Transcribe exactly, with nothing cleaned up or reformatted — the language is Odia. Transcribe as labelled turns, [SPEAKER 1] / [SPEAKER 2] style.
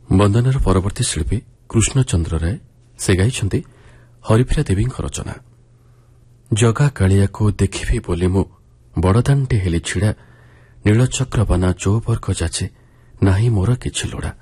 [SPEAKER 1] ବନ୍ଦନାର ପରବର୍ତ୍ତୀ ଶିଳ୍ପୀ କୃଷ୍ଣଚନ୍ଦ୍ର ରାୟ ସେ ଗାଇଛନ୍ତି ହରିପ୍ରିୟା ଦେବୀଙ୍କ ରଚନା। ଜଗା କାଳିଆକୁ ଦେଖିବି ବୋଲି ମୁଁ ବଡ଼ଦାଣ୍ଡେ ହେଲି ଛିଡ଼ା, ନୀଳଚକ୍ର ବନା ଚୌବର୍ଗ ଯାଚେ ନାହିଁ ମୋର କିଛି ଲୋଡ଼ା।